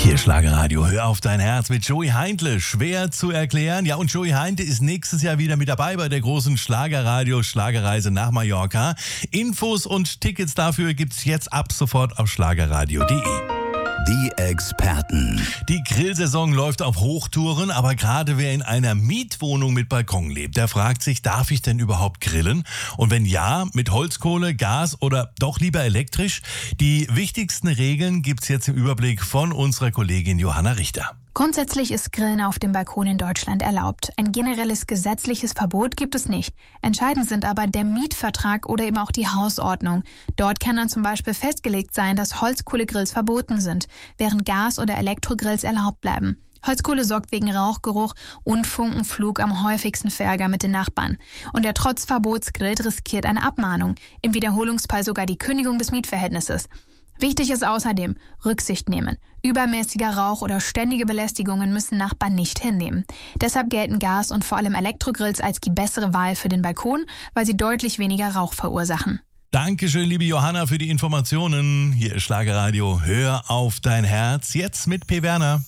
Hier Schlagerradio, hör auf dein Herz mit Joey Heindle. Schwer zu erklären. Ja, und Joey Heindle ist nächstes Jahr wieder mit dabei bei der großen Schlagerradio-Schlagerreise nach Mallorca. Infos und Tickets dafür gibt's jetzt ab sofort auf schlagerradio.de. Die Experten. Die Grillsaison läuft auf Hochtouren, aber gerade wer in einer Mietwohnung mit Balkon lebt, der fragt sich, darf ich denn überhaupt grillen? Und wenn ja, mit Holzkohle, Gas oder doch lieber elektrisch? Die wichtigsten Regeln gibt's jetzt im Überblick von unserer Kollegin Johanna Richter. Grundsätzlich ist Grillen auf dem Balkon in Deutschland erlaubt. Ein generelles gesetzliches Verbot gibt es nicht. Entscheidend sind aber der Mietvertrag oder eben auch die Hausordnung. Dort kann dann zum Beispiel festgelegt sein, dass Holzkohlegrills verboten sind, während Gas- oder Elektrogrills erlaubt bleiben. Holzkohle sorgt wegen Rauchgeruch und Funkenflug am häufigsten für Ärger mit den Nachbarn. Und wer trotz Verbots grillt, riskiert eine Abmahnung, im Wiederholungsfall sogar die Kündigung des Mietverhältnisses. Wichtig ist außerdem Rücksicht nehmen. Übermäßiger Rauch oder ständige Belästigungen müssen Nachbarn nicht hinnehmen. Deshalb gelten Gas- und vor allem Elektrogrills als die bessere Wahl für den Balkon, weil sie deutlich weniger Rauch verursachen. Dankeschön, liebe Johanna, für die Informationen. Hier ist Schlagerradio, hör auf dein Herz. Jetzt mit P. Werner.